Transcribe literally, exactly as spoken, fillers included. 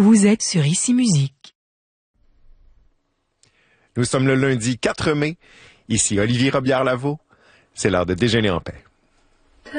Vous êtes sur Ici Musique. Nous sommes le lundi quatre mai. Ici Olivier Robillard-Lavaux. C'est l'heure de déjeuner en paix.